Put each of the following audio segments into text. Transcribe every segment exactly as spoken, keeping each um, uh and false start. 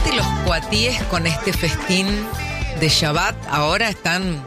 Aparte los cuatíes con este festín de Shabbat ahora están...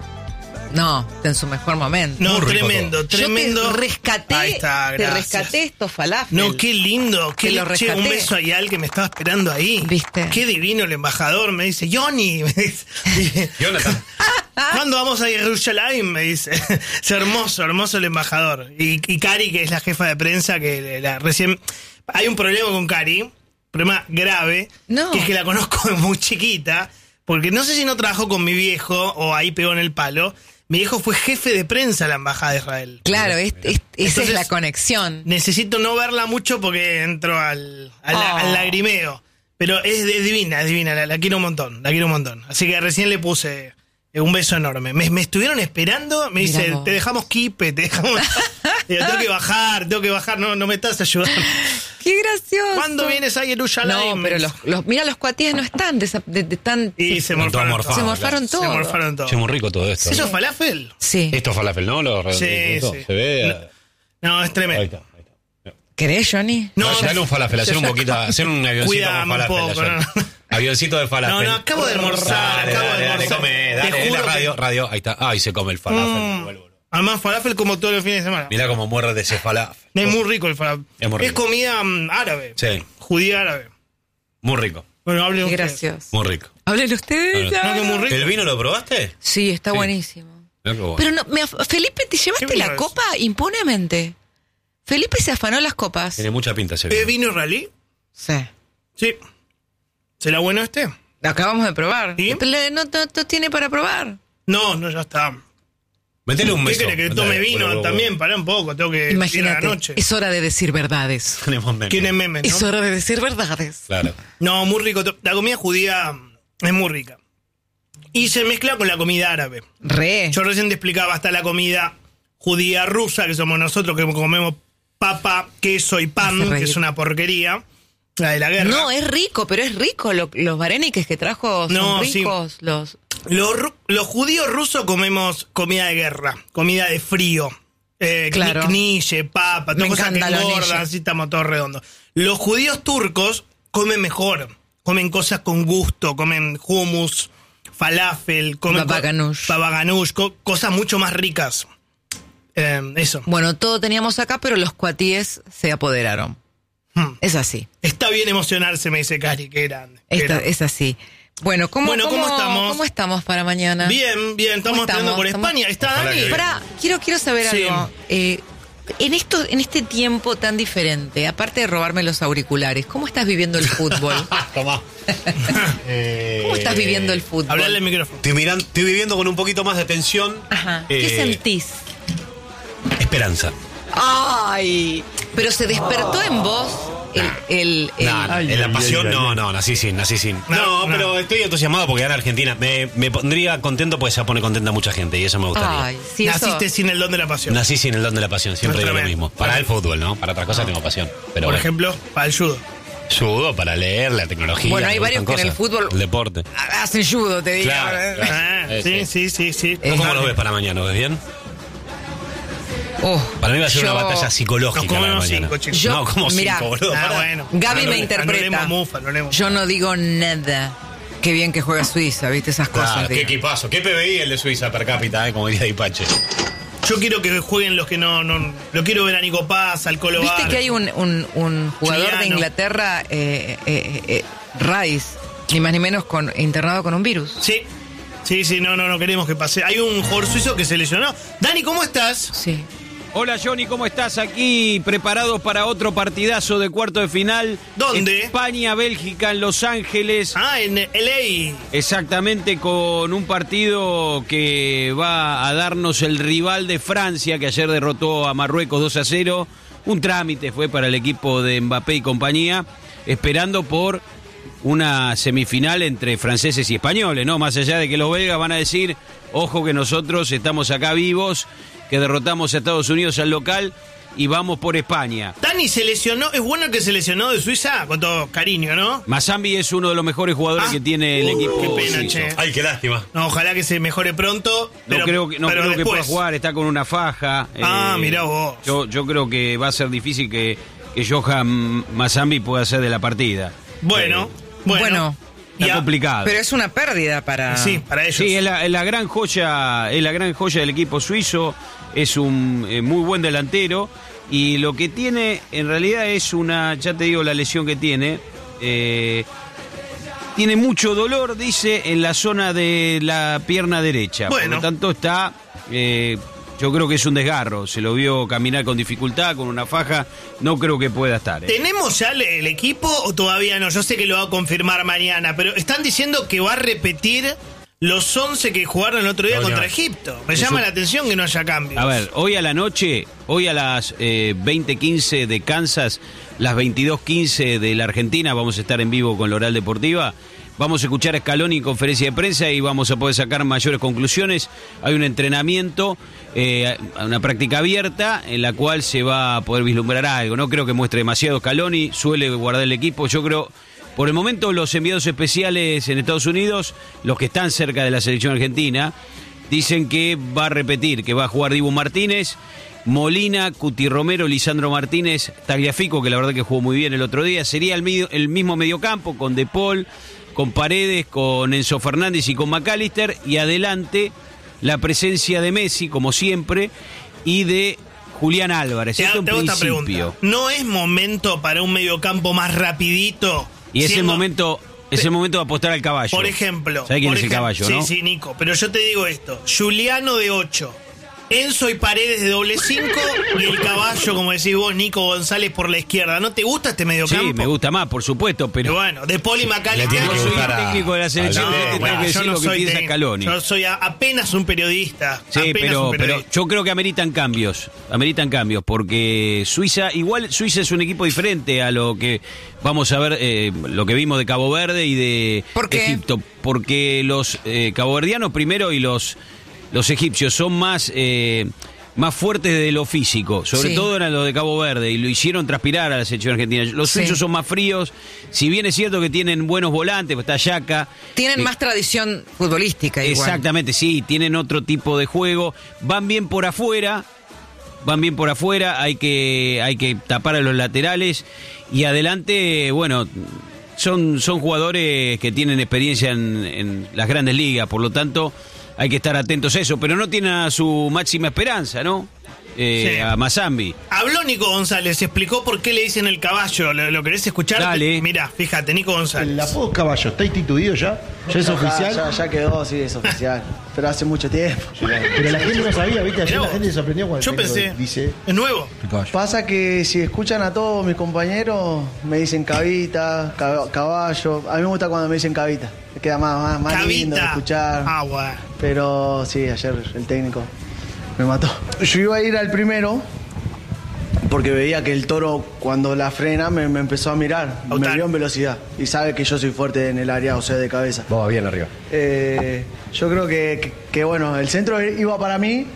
No, está en su mejor momento. No, tremendo, tremendo. Yo te rescaté, Ahí está, te gracias. rescaté estos falafel. No, qué lindo. Qué Te lo leche. rescaté. Un beso a Yal que me estaba esperando ahí. ¿Viste? Qué divino el embajador. Me dice, Johnny. Me dice, Jonathan. ¿cuándo vamos a Jerusalén? Me dice. Es hermoso, hermoso el embajador. Y, y Cari, que es la jefa de prensa, que la, recién... Hay un problema con Cari, problema grave, No. que es que la conozco de muy chiquita, porque no sé si no trabajó con mi viejo o ahí pegó en el palo. Mi viejo fue jefe de prensa de la Embajada de Israel. Claro, es, es- esa Entonces, es la conexión. Necesito no verla mucho porque entro al, al, Oh. al lagrimeo. Pero es, es divina, es divina, la, la quiero un montón, la quiero un montón. Así que recién le puse eh, un beso enorme. Me, me estuvieron esperando, me Mirá dice, vos. te dejamos kipe, te dejamos... Digo, tengo que bajar, tengo que bajar, no, no me estás ayudando. ¡Qué gracioso! ¿Cuándo vienes a Jerusalén? No, pero los, los mira, los cuatíes no están, desa- de- de- están Y se morfaron morfado, todo. se morfaron Se todo. morfaron todo. Che, muy rico todo esto. ¿Eso ¿no? es falafel? Sí. Esto es falafel, ¿no? Lo, Sí, esto, sí. Se ve. No, es Ahí tremendo. está, ahí está. ¿Querés, Johnny? No, No, dale un falafel, hacer un yo- poquito, hacer un avioncito Cuídame con un falafel. poco, ayer. no. Avioncito de falafel. No, no, acabo de almorzar, Dale, acabo dale, de dale, almorzar. come, Te dale, juro la que- radio, radio, ahí está. Ay, se come el falafel. Mm. me vuelvo loco. Además, falafel como todos los fines de semana. Mirá cómo muerde ese falafel. Es muy rico el falafel. Es muy rico. comida mm, árabe. Sí. Judía árabe. Muy rico, Bueno, hablen Qué ustedes. gracioso. muy rico. Hablen ustedes. No, No, que muy rico. ¿El vino lo probaste? Sí, está Sí. buenísimo. Mirá qué bueno. Pero no, me af- Felipe, ¿te llevaste ¿Qué vino la es? copa impunemente? Felipe se afanó las copas. Tiene mucha pinta ese ¿Es vino. vino israelí? Sí. Sí. ¿Será bueno este? Lo acabamos de probar. ¿Y? Le- No, no- no tiene para probar. No, no, ya está. Metele un ¿Qué beso. querés? Que Metele, tome vino bueno, bueno, también. Pará un poco, tengo que ir a la Imagínate, noche. es hora de decir verdades. Tenemos memes. ¿Quién es meme, no? Es hora de decir verdades. Claro. No, muy rico. La comida judía es muy rica. Y se mezcla con la comida árabe. Re. Yo recién te explicaba hasta la comida judía rusa, que somos nosotros, que comemos papa, queso y Hace pan, reír. que es una porquería. La de la guerra. No, es rico, pero es rico. Lo- los vareniques que trajo son No, sí. ricos. Los... Los, ru- los judíos rusos comemos comida de guerra, comida de frío. Eh, Claro. Kniche, papa, Me todas cosas que encanta la engordan, kniche. así estamos todos redondos. Los judíos turcos comen mejor, comen cosas con gusto, comen hummus, falafel, comen Baba co- ganoush. baba ganoush, co- cosas mucho más ricas. Eh, eso. Bueno, todo teníamos acá, pero los cuatíes se apoderaron. Hmm. Es así. Está bien emocionarse, me dice Cari, qué grande. qué Esta- grande. es así. Bueno, ¿cómo, Bueno, ¿cómo cómo- estamos? ¿cómo estamos para mañana? Bien, bien, estamos ¿Cómo esperando por estamos? España. ¿Está Ojalá Dani? que- Pará, quiero, quiero saber Sí. algo. Eh, en, esto, en este tiempo tan diferente, aparte de robarme los auriculares, ¿cómo estás viviendo el fútbol? Tomá. Eh, ¿Cómo estás viviendo el fútbol? Hablale al micrófono. Estoy, mirando, estoy viviendo con un poquito más de tensión. Ajá. ¿Qué Eh, sentís? Esperanza. ¡Ay! Pero se despertó en vos el... el, el- No, no, en la pasión no, no, nací sin, nací sin. No, No, no. pero estoy entusiasmado porque gana Argentina. Me, me pondría contento porque se pone contenta mucha gente y eso me gustaría. Ay, sí, eso- Naciste sin el don de la pasión. Nací sin el don de la pasión, siempre No, digo lo tremendo. mismo. Para el fútbol, ¿no? Para otras cosas tengo pasión. Pero Por bueno, ejemplo, para el judo. judo, para leer, la tecnología. Bueno, hay me varios gustan que en el cosas. fútbol- El deporte. Hacen judo, te digo. Claro, claro. Ah, Eh, sí, sí. sí, sí, sí. Eh, ¿Cómo lo ves para mañana? ¿Lo ves bien? Oh, Para mí va a ser yo- una batalla Nos psicológica la de comemos mañana. cinco, chicos. Yo- no, como mirá, cinco, boludo. Ah, pará. bueno. Gaby Anule- me interpreta. anulemos Mufa, anulemos. Yo no digo nada. Qué bien que juega Suiza, ¿viste? Esas cosas. Claro, qué digo. equipazo. Qué P B I el de Suiza per cápita, eh, como diría Dipache. Yo quiero que jueguen los que no, no. Lo quiero ver a Nico Paz, al Colo ¿Viste Bar. que hay un, un, un jugador de Chileno. Inglaterra, eh, eh, eh, Rice, ni más ni menos con, internado con un virus? Sí. Sí, sí, no, no, no queremos que pase. Hay un jugador suizo que se lesionó. Dani, ¿cómo estás? Sí. Hola Johnny, ¿cómo estás? Aquí preparados para otro partidazo de cuarto de final. ¿Dónde? España-Bélgica en Los Ángeles. Ah, en L A. Exactamente, con un partido que va a darnos el rival de Francia, que ayer derrotó a Marruecos dos a cero. Un trámite fue para el equipo de Mbappé y compañía, esperando por una semifinal entre franceses y españoles, ¿no? Más allá de que los belgas van a decir, ojo que nosotros estamos acá vivos, que derrotamos a Estados Unidos al local y vamos por España. Dani se lesionó. Es bueno el que se lesionó de Suiza, con todo cariño, ¿no? Mazambi es uno de los mejores jugadores Ah, que tiene el uh, equipo qué pena, suizo. che. Ay, qué lástima. No, ojalá que se mejore pronto. No Pero, creo que, no pero creo que después. pueda jugar, está con una faja. Ah, eh, mirá vos. Yo, yo creo que va a ser difícil que, que Johan Mazambi pueda ser de la partida. Bueno, Eh, bueno. Bueno, Está Ya, complicado. Pero es una pérdida para... Sí, para ellos. Sí, es la, es la gran joya, es la gran joya del equipo suizo, es un eh, muy buen delantero y lo que tiene en realidad es una, ya te digo la lesión que tiene, eh, tiene mucho dolor, dice, en la zona de la pierna derecha, Bueno. por lo tanto está, eh, yo creo que es un desgarro, se lo vio caminar con dificultad, con una faja, no creo que pueda estar. ¿eh? ¿Tenemos ya el, el equipo o todavía no? Yo sé que lo va a confirmar mañana, pero están diciendo que va a repetir los once que jugaron el otro día No, contra no. Egipto. Me Eso- llama la atención que no haya cambios. A ver, hoy a la noche, hoy a las eh, veinte quince de Kansas, las veintidós quince de la Argentina, vamos a estar en vivo con la Oral Deportiva. Vamos a escuchar a Scaloni en conferencia de prensa y vamos a poder sacar mayores conclusiones. Hay un entrenamiento, eh, una práctica abierta en la cual se va a poder vislumbrar algo. No creo que muestre demasiado Scaloni, suele guardar el equipo. Yo creo, por el momento, los enviados especiales en Estados Unidos, los que están cerca de la selección argentina, dicen que va a repetir, que va a jugar Dibu Martínez, Molina, Cuti Romero, Lisandro Martínez, Tagliafico, que la verdad que jugó muy bien el otro día. Sería el, medio, el mismo mediocampo con De Paul, con Paredes, con Enzo Fernández y con McAllister. Y adelante la presencia de Messi, como siempre, y de Julián Álvarez. Te, Esto en te hago esta principio. pregunta. ¿No es momento para un mediocampo más rapidito? Y es el Siendo- momento... Es el momento de apostar al caballo. Por ejemplo. ¿Sabes quién por es el ejem- caballo, sí, no? Sí, Nico. Pero yo te digo esto. Juliano de ocho. Enzo y Paredes de doble cinco. Y el caballo, como decís vos, Nico González por la izquierda. ¿No te gusta este mediocampo? Sí, me gusta más, por supuesto, Y pero... bueno, de Poli Le Macalister. tiene Yo que soy gustar el a- técnico de la selección, al yo te técnico. tengo que decir lo que piensa técnico. Scaloni. Yo soy a- apenas un periodista. Sí, apenas pero, un pero periodista. yo creo que ameritan cambios, ameritan cambios, porque Suiza, igual Suiza es un equipo diferente a lo que vamos a ver, eh, lo que vimos de Cabo Verde y de ¿Por qué? Egipto, porque los eh, caboverdianos primero y los, los egipcios son más... Eh, más fuertes de lo físico, sobre Sí. todo eran los de Cabo Verde y lo hicieron transpirar a la selección argentina. Los Sí. suizos son más fríos, si bien es cierto que tienen buenos volantes, pues está Yaka. Tienen eh, más tradición futbolística igual. Exactamente, sí, tienen otro tipo de juego, van bien por afuera, van bien por afuera, hay que, hay que tapar a los laterales y adelante, bueno, son, son jugadores que tienen experiencia en, en las grandes ligas, por lo tanto hay que estar atentos a eso, pero no tienen a su máxima esperanza, ¿no? Eh, Sí. A Mazambi. Habló Nico González, explicó por qué le dicen el caballo. ¿Lo, lo querés escuchar? Dale. Mirá, fíjate, Nico González. El apodo caballo, ¿está instituido ya? ¿Ya es oficial? Ya, ya quedó, sí, es oficial. Pero hace mucho tiempo. Pero la gente no sabía, ¿viste? Ayer Mirá la vos. gente se sorprendió cuando Yo el técnico pensé, dice ¿es nuevo? el caballo. Pasa que si escuchan a todos mis compañeros, me dicen cabita, cab- caballo. A mí me gusta cuando me dicen cabita. Me queda más, más, más lindo de Cavita. escuchar. Ah, bueno. Pero sí, ayer el técnico me mató. Yo iba a ir al primero porque veía que el toro cuando la frena me, me empezó a mirar. Autaro. Me vio en velocidad. Y sabe que yo soy fuerte en el área, o sea, de cabeza. Vamos bien arriba. Eh, yo creo que, que- que, bueno, el centro iba para mí.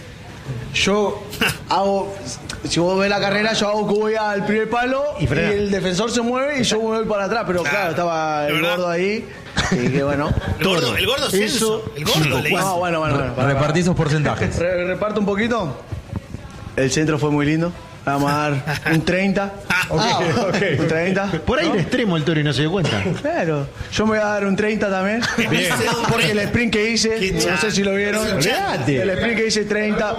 Yo hago, si vos ves la carrera, yo hago que voy al primer palo Y y, frena. el defensor se mueve y yo voy para atrás. Pero Claro. claro, estaba ¿De el verdad? gordo ahí. Y que bueno. El gordo, el gordo Celso. El gordo le No, dice. bueno, bueno, bueno. para- Repartí esos porcentajes. Re- reparto un poquito. El centro fue muy lindo. Vamos a dar un treinta. Ok, ok. Un treinta. Por ahí ¿no? era extremo el toro y no se dio cuenta. Claro. Yo me voy a dar un treinta también. Bien. Porque el sprint que hice, Qué no chan. sé si lo vieron. Olvídate. El sprint que hice treinta.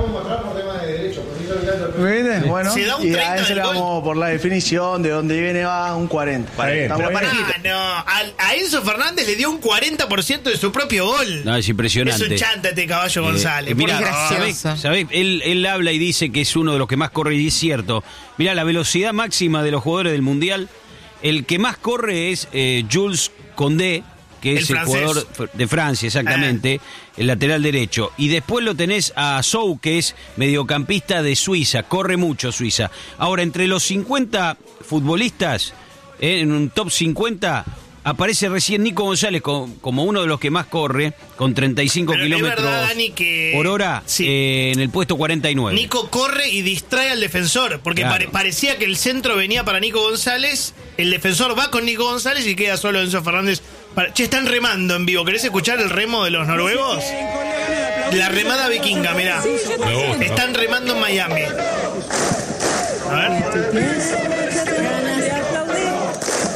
¿Me entiendes? Bueno, Se da un y treinta a ese del le gol. vamos por la definición, de donde viene va un cuarenta. bien. Estamos Pero bien. pará, no. A, a Enzo Fernández le dio un cuarenta por ciento de su propio gol. No, es impresionante. Es un chántate, caballo González. Eh, mira, por Es favor. gracioso. ¿sabés? ¿sabés? Él, él habla y dice que es uno de los que más corre y es cierto. Mira, la velocidad máxima de los jugadores del Mundial, el que más corre es eh, Jules Condé, que El es el, francés. jugador f- de Francia, exactamente, el lateral derecho. Y después lo tenés a Sou, que es mediocampista de Suiza, corre mucho Suiza. Ahora, entre los cincuenta futbolistas, eh, en un top cincuenta, aparece recién Nico González con- como uno de los que más corre, con treinta y cinco Pero es kilómetros verdad, Dani, que- por hora, Sí. eh, en el puesto cuarenta y nueve. Nico corre y distrae al defensor, porque Claro. pare- parecía que el centro venía para Nico González, el defensor va con Nico González y queda solo Enzo Fernández. Para- Che, están remando en vivo, ¿querés escuchar el remo de los noruegos? La remada vikinga, mirá. Me gusta. Están remando en Miami. A ver. Ah,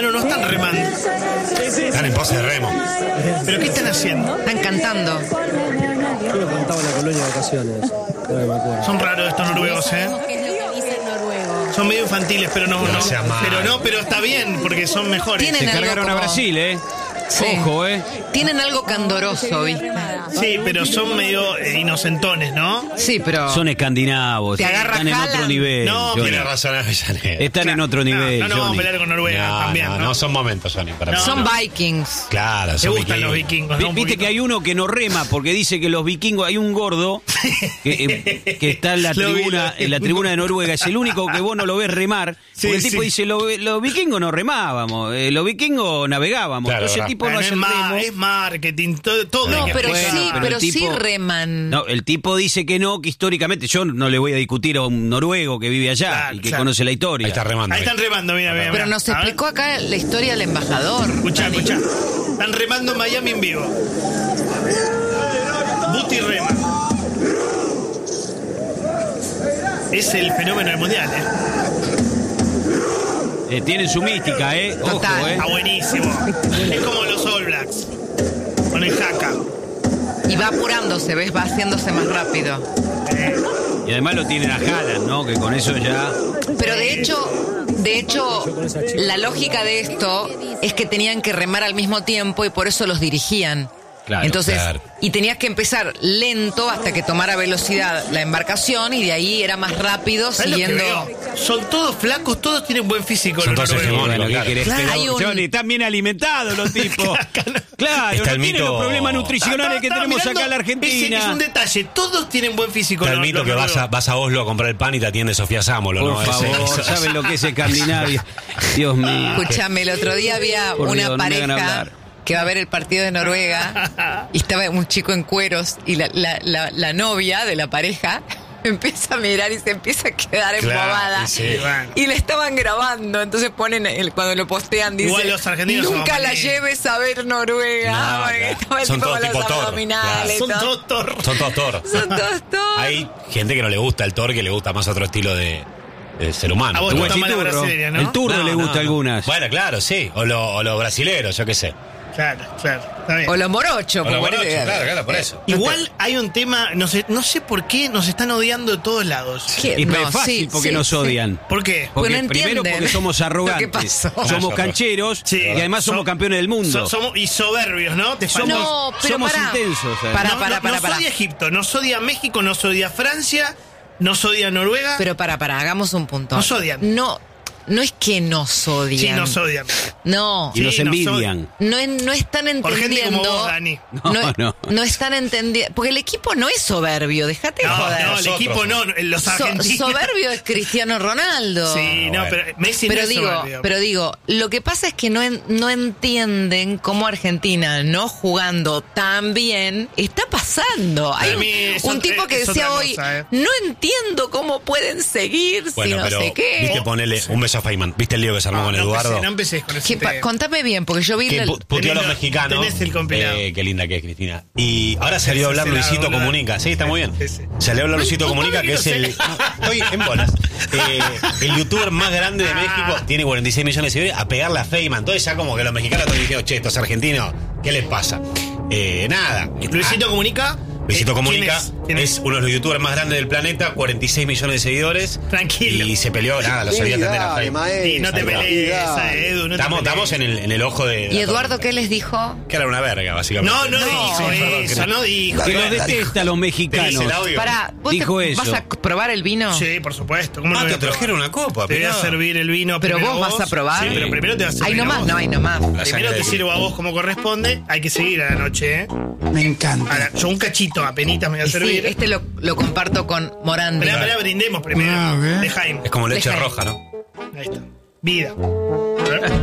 Ah, no, no están remando. Están en pose de remo. ¿Pero qué están haciendo? Están cantando. Yo lo cantaba en la colonia de vacaciones. Ahora que me acuerdo. Son raros estos noruegos, ¿eh? ¿Qué es lo que dice en noruego? Son medio infantiles, pero no, No no. seas malo. Pero no, pero está bien, porque son mejores. Tienen Se algo cargaron a como- Brasil, ¿eh? Sí. Ojo, ¿eh? Tienen algo candoroso, ¿viste? Sí, pero son medio eh, inocentones, ¿no? Sí, pero... Son escandinavos. Te agarra Están en Haaland. otro nivel. No, Johnny. Tiene razón Avellaneda. Están en otro No, nivel, No, no, vamos a Johnny. pelear con Noruega No, también, no, ¿no? no, son momentos, Johnny. Para No, mí. Son no. Vikings. Claro, Te son gustan los vikingos. vikingos, Vi- ¿no? Un Viste poquito. que hay uno que no rema porque dice que los vikingos, hay un gordo que, eh, que está en la Lo vi, tribuna, lo vi. en la tribuna de Noruega, es el único que vos no lo ves remar. Sí, Porque el tipo sí. dice, "Lo- los vikingos no remábamos, eh, los vikingos navegábamos. Claro, Entonces el verdad. tipo no Bueno, hace es, el ma- remo. es marketing, todo. todo No, hay que pero explicar. sí, pero pero el sí tipo- reman. No, el tipo dice que no, que históricamente, yo no le voy a discutir a un noruego que vive allá Claro, y que claro. conoce la historia. Ahí está remando. Ahí están remando, mira, mira. Pero mira. nos A ver. explicó acá la historia del embajador. Escuchá, Dani. escuchá. Están remando en Miami en vivo. Buti rema. Es el fenómeno del mundial, ¿eh? Eh, tienen su mística, ¿eh? Ojo, Total. ¿eh? Está buenísimo. Es como los All Blacks. Con el jaca. Y va apurándose, ¿ves? Va haciéndose más rápido. Y además lo tienen a Haaland, ¿no? Que con eso ya... Pero de hecho, de hecho, la lógica de esto es que tenían que remar al mismo tiempo y por eso los dirigían. Claro, Entonces, claro. y tenías que empezar lento hasta que tomara velocidad la embarcación y de ahí era más rápido ¿Sabes lo que siguiendo. veo? Son todos flacos, todos tienen buen físico. Son los todos noruegos. hegemónicos. Bueno, ¿qué claro. querés? Claro, Pero, hay un- Johnny, están bien alimentados los tipos. Claro, Está no el tienen mito- los problemas nutricionales que Estaba tenemos mirando, acá en la ese Argentina. Es, un detalle, todos tienen buen físico. Está el los- mito los que vas a, noruegos. vas a Oslo a comprar el pan y te atiende Sofía Sámolo, Por ¿no? Ese- favor, eso- ¿saben lo que es Escandinavia? Dios mío. Escúchame, el otro día había Por una Dios, no me hagan pareja hablar. que va a ver el partido de Noruega y estaba un chico en cueros y la, la, la, la novia de la pareja empieza a mirar y se empieza a quedar Claro, embobada. sí. Bueno. Y le estaban grabando, entonces ponen, el, cuando lo postean, dice, Igual los argentinos son nunca la maní". lleves a ver Noruega. No, porque claro. estaba el Son tipo todos con tipo los Thor, abdominales. Son todo. todos torros. Son todos Thor. Son todos todos. Hay gente que no le gusta el Thor, que le gusta más otro estilo de, de ser humano. A vos Pero te gusta bueno, más la Turro. brasileña, ¿no? El turro no, le no, gusta no. algunas. Bueno, claro, sí. O los o lo brasileros, yo qué sé. Claro, claro. Está bien. O los morochos. O los por morochos, ejemplo. claro, claro, por eso. Igual hay un tema, no sé, no sé por qué nos están odiando de todos lados. ¿Qué? Y No, es fácil sí, porque sí, nos sí. odian. ¿Por qué? Porque Pues no primero entienden porque somos lo que arrogantes, pasó. somos Nosotros. cancheros Sí. y además somos So- campeones del mundo. So- somos, y soberbios, ¿no? Te Somos- falta- No, pero somos pará. intensos, ¿eh? Pará, no, pará, no- pará, nos pará. odia Egipto, nos odia México, nos odia Francia, nos odia Noruega. Pero para, para, hagamos un punto. Nos odian. No, no es que nos odian. sí, nos odian. No. Y nos Sí, nos envidian. No, en- no están Por gente entendiendo. como vos, Dani. No, no, no. no están entendiendo. Porque el equipo no es soberbio, dejate de No, joder. no, el Nosotros. equipo no, los So- argentinos. soberbio es Cristiano Ronaldo. Sí, no, bueno. pero Messi Pero no es digo, soberbio. pero digo, lo que pasa es que no, en- no entienden cómo Argentina, no jugando tan bien, está pasando. Hay Para un, mí es un ot- tipo que es decía otra hoy, cosa, ¿eh? no entiendo cómo pueden seguir Bueno, si no pero sé qué. viste ponerle un beso a Feynman. ¿Viste el lío que se armó No, con no Eduardo? empecé, no empecés con ese Que pa- tema. contame bien, porque yo vi Que la- pu- puteó a los Tenés- mexicanos. tenés el compilado. Eh, qué linda que es Cristina. Y ahora salió a hablar Ese Luisito lado, Comunica. Sí, está muy bien. Sí, sí. Salió a hablar Ay, Luisito contame Comunica, que que no es sé. el. Estoy en bolas. Eh, el youtuber más grande de México. Tiene cuarenta y seis millones de seguidores. A pegarle a Feynman. Entonces ya como que los mexicanos están diciendo, che, estos argentinos, ¿qué les pasa? Eh, nada. Luisito Comunica. Luisito eh, Comunica ¿quién es? ¿Quién es? es? uno de los youtubers más grandes del planeta, cuarenta y seis millones de seguidores. Tranquilo. Y se peleó, nada, lo sabía atender a Feynman. Y no te Ahí va. pelees, a Edu. No te Estamos, pelees. estamos en el, en el ojo de. de ¿Y la Eduardo tormenta. qué les dijo? Que era una verga, básicamente. No, no, dijo perdón, eso, que- no dijo. Que los detesta a los ¿Tenés mexicanos. el audio? Para, ¿vos Dijo te- eso. vas a probar el vino? Sí, por supuesto. ¿Cómo no Ah, voy te a probar? trajeron una copa, Te voy a pero. servir el vino Pero primero vos vas a probar. Sí, pero primero te vas a servir Ahí a nomás, vos. no, ahí nomás. La Primero sangre te del- sirvo a vos como corresponde. Hay que seguir a la noche, ¿eh? Me encanta. Ahora, yo un cachito, apenitas me voy a Y sí, servir. este lo, lo comparto con Morandi. Esperá, esperá, brindemos primero. Ah, bien. De Jaime. Es como leche Deja- roja, ¿no? Ahí está. Vida. A ver.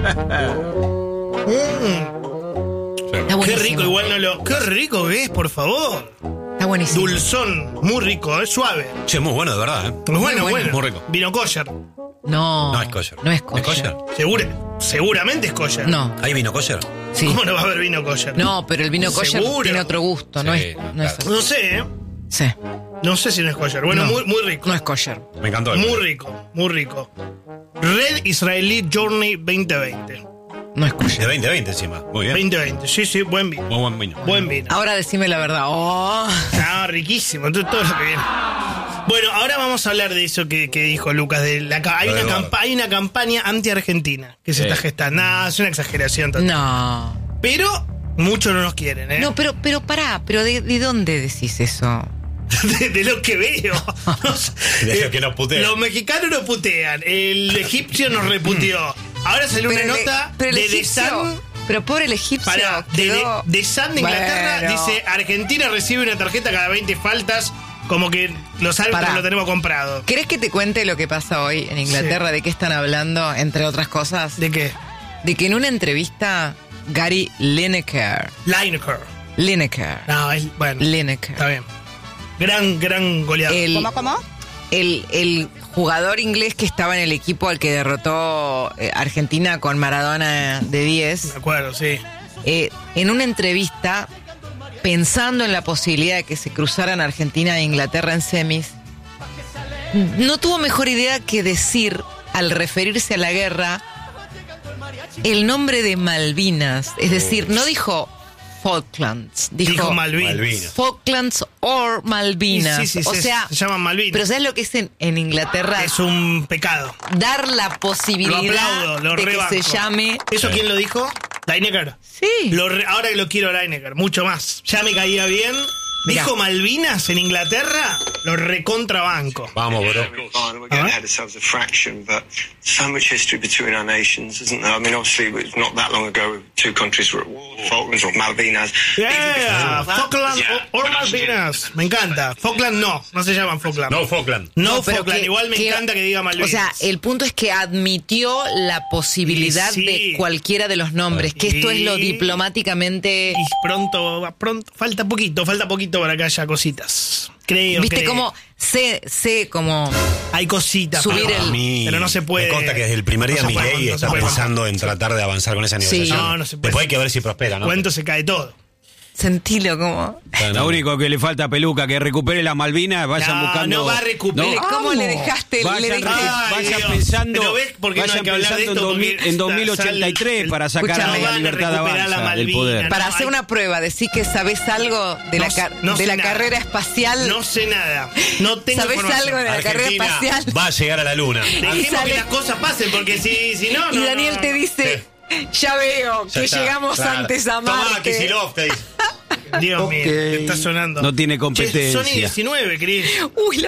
Mm, Está qué buenísimo. rico, igual no lo. Qué rico que es, por favor. Está buenísimo. Dulzón, muy rico, es suave. Che, muy bueno, de verdad, ¿eh? Muy bueno, bueno. bueno. Muy rico. Vino kosher. No. No es kosher. No es ¿Es kosher. kosher? Segura, seguramente es kosher. No, ¿Hay vino kosher? sí. ¿Cómo no va a haber vino kosher? No, pero el vino kosher ¿Seguro? tiene otro gusto, no Sí, es, no, no es claro. No sé, ¿eh? sí. No sé si no es kosher. Bueno, No. muy, muy rico. No es kosher. Me encantó. el Muy vino. rico, muy rico. Red Israeli Journey veinte veinte. No escuché. De veinte veinte encima. Muy bien. veinte veinte, sí, sí, buen vino. Muy buen vino. Buen vino. Ahora decime la verdad. Oh. No, riquísimo, entonces todo lo que viene. Bueno, ahora vamos a hablar de eso que, que dijo Lucas. De la, ca- hay, Lo de una Eduardo. campa- hay una campaña anti-argentina que se Sí. está gestando. No, es una exageración total. No. Pero muchos no nos quieren, ¿eh? No, pero, pero pará, pero de, ¿de dónde decís eso? de, de lo que veo. No sé. De lo que nos putean. Los mexicanos nos putean. El egipcio nos reputeó. Ahora salió una Pero el- nota pero el de The egipcio- Sun. Pero pobre el egipcio. Para, de, de, quedó- de Sun de Inglaterra Bueno. dice: Argentina recibe una tarjeta cada veinte faltas. Como que los árbitros Pará. lo tenemos comprado. ¿Querés que te cuente lo que pasa hoy en Inglaterra? ¿De qué están hablando, entre otras cosas? ¿De qué? De que en una entrevista, Gary Lineker. Lineker. Lineker. No, es, bueno. Lineker. Está bien. Gran, gran goleador. El, ¿Cómo, cómo? el, el jugador inglés que estaba en el equipo al que derrotó eh, Argentina con Maradona de diez, Me acuerdo, sí. eh, en una entrevista, pensando en la posibilidad de que se cruzaran Argentina e Inglaterra en semis, no tuvo mejor idea que decir, al referirse a la guerra, el nombre de Malvinas. Es decir, no dijo Falklands, dijo, Dijo Malvinas. Malvinas. Falklands or Malvinas. Sí, sí, sí, o se- sea, se llaman Malvinas. pero ¿sabes lo que es en, en Inglaterra? Es un pecado. Dar la Lo posibilidad aplaudo, lo de que rebanco. se llame. ¿Eso quién lo dijo? Lineker. Sí. Lo re- ahora que lo quiero a Lineker, mucho más. Ya me caía bien. Mirá. Dijo Malvinas en Inglaterra, lo recontrabanco. Vamos, bro. Fine, we're getting ahead of ourselves a fraction, but so much history between our nations, isn't there? I mean, obviously, it was not that long ago, two countries were at war, Falklands or Malvinas. Yeah, Falkland Yeah. o or Malvinas. Me encanta. Falkland no, no se llaman Falkland. No Falkland. No, No, pero Falkland. que- Igual me que- encanta que diga Malvinas. O sea, el punto es que admitió la posibilidad Sí, sí. de cualquiera de los nombres, que esto es lo Y- diplomáticamente. Y pronto, va pronto, falta poquito, falta poquito para que haya cositas. Creo, Viste creo. cómo sé, sé como Hay cositas, Subir pero, el- A mí pero no se puede. Me consta que desde el primer día no se puede, Milei no se está puede pensando en tratar de avanzar con esa negociación. No, no se puede. Después hay que ver si prospera, ¿no? Cuento se cae todo. sentilo como. Lo único que le falta a Peluca, que recupere las Malvinas, vayan No, buscando. no va a recuperar. ¿Cómo Vamos. le dejaste? le Vayan, dejaste- Ay, vayan Dios. pensando, Pero ves por qué no vayan hay que hablar de pensando esto, en, dos mil, porque en dos mil ochenta y tres el- para sacar Escúchame. a No la van a libertad recuperar la avanza del Malvinas, poder. no. Para hay- hacer una prueba, decir que sabes algo de la, No- car- no de sé la nada. carrera espacial. No sé nada. No tengo ¿Sabés información. algo de la carrera Argentina espacial? va a llegar a la luna. Dejemos Y sale- que las cosas pasen, porque si, si no, Y no, Daniel no, te no. dice, ya veo Ya que está, llegamos claro. antes a Tomá, Marte. Kicillof, te dice. Dios mío, te está sonando. No tiene Che, competencia. Sony diecinueve, Cris. Uy, la